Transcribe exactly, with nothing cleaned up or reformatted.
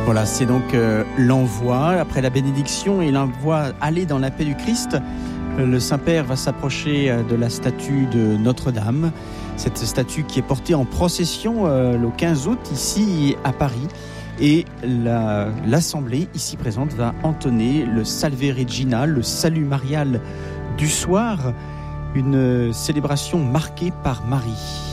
Voilà, c'est donc euh, l'envoi. Après la bénédiction et l'envoi aller dans la paix du Christ, euh, le Saint-Père va s'approcher euh, de la statue de Notre-Dame. Cette statue qui est portée en procession euh, le quinze août ici à Paris. Et la, l'Assemblée ici présente va entonner le Salve Regina, le salut marial du soir. Une célébration marquée par Marie.